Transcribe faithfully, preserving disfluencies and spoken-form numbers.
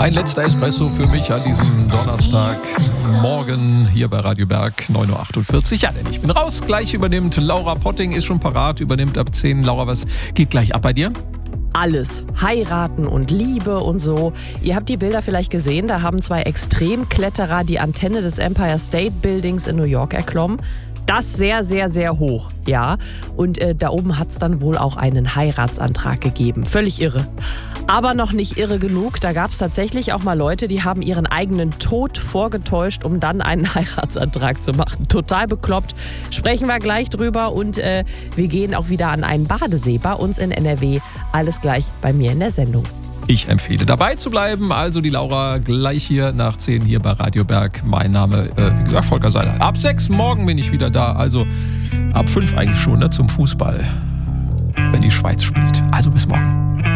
Ein letzter Espresso für mich an diesem Donnerstagmorgen hier bei Radio Berg, neun Uhr achtundvierzig. Ja, denn ich bin raus. Gleich übernimmt Laura Potting, ist schon parat, übernimmt ab zehn. Laura, was geht gleich ab bei dir? Alles. Heiraten und Liebe und so. Ihr habt die Bilder vielleicht gesehen, da haben zwei Extremkletterer die Antenne des Empire State Buildings in New York erklommen. Das sehr, sehr, sehr hoch, ja. Und äh, da oben hat es dann wohl auch einen Heiratsantrag gegeben. Völlig irre. Aber noch nicht irre genug. Da gab es tatsächlich auch mal Leute, die haben ihren eigenen Tod vorgetäuscht, um dann einen Heiratsantrag zu machen. Total bekloppt. Sprechen wir gleich drüber. Und äh, wir gehen auch wieder an einen Badesee bei uns in N R W. Alles gleich bei mir in der Sendung. Ich empfehle, dabei zu bleiben. Also die Laura gleich hier nach zehn hier bei Radio Berg. Mein Name, äh, wie gesagt, Volker Seiler. Ab sechs morgen bin ich wieder da. Also ab fünf eigentlich schon, ne, zum Fußball, wenn die Schweiz spielt. Also bis morgen.